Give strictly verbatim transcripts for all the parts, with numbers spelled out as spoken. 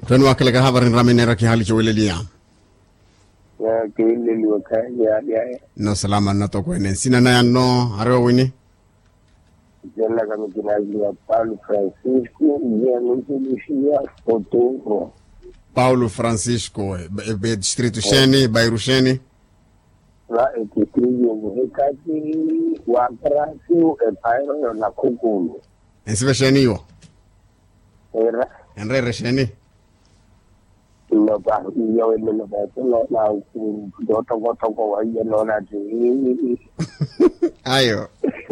Tonu akele ka habarin raminera ki hali chowelelia. Ya kile liwakaje ya. No salama na to kwene. Sina na no haro wini. Jela kama kinajia Paulo Francisco ya mtumishi Otoro. Paulo Francisco be, be distrito Sheni, Bairro Sheni. La ekitriyo muhekati wa Brasil e Bairro na Kukulu. Ensibe Sheni yo. Era Enre Sheni. No ba yo ele no ba no na ku doto goto ko wa ye no na ti. Ayo.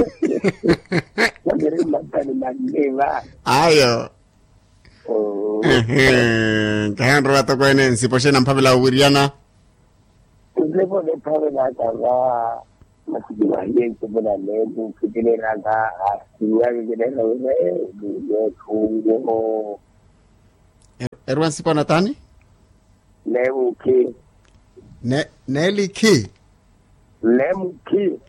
Magere matani mageva. Ayo. Oh. Kahan rato kwene sipo Shena mpabela Wiriana. Lepo de pare na kava masiba yense bona lepo kitele raga asiya kitele raga de kungo Erwan sipo natani? lepo ki Ne Nelly ki. lepo ki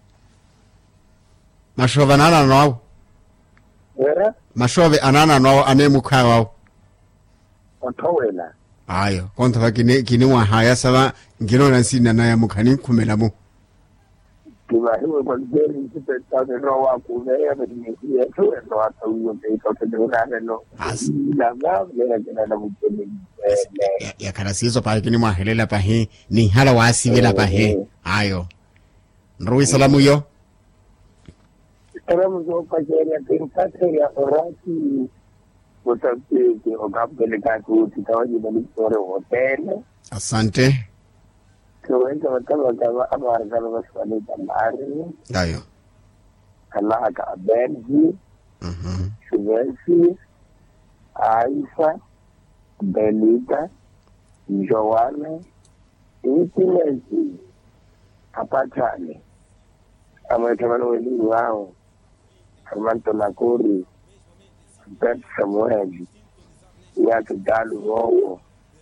Mashova nana no. era Mashove anana no anemu kawa. otowela Ayo, konta fa kini kini wa haya sawa ngino na sina na ya mukani kumela mu. kiba hiyo kwa geri sipe tane roa kuveya ni ya tu ndo ata uyo ke to de rana no la ga le na na mutende Ya, ya karasizo pa kini mwa helela pa he ni hala wa asivela pa he. Ayo. Nrui salamu yo. era mo pa geri ya tin ya orati Wotapi ke okapeleka tu tutawaji bali sore hotel. Asante. Tuweza wataba kama amara kama waswali tamari. Ayo. Kala ka Benji. Mhm. Shuvesi. Aisha. Benita. Joana. Intimesi. Apachane. Ametamani weli wao. Armanto Nakuri. Bet Samuel ya kidalu wao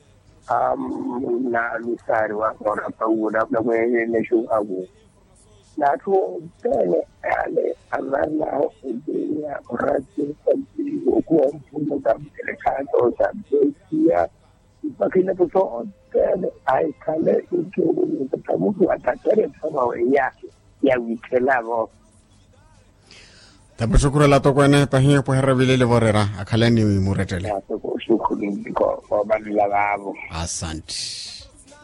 um na misari wa ora pauda na mwenye ne shu agu na tu tele ale amana ya orati kwa kwa mfumo da serikali za Ethiopia bakina to tele ai kale ukiwa mtamuku atakere kama yake ya witelavo. Tapo shukura la to kwene pa hiyo po hervile le vorera akhalani muretele. Ya to shukuru ndiko kwa bali la babo. Asante.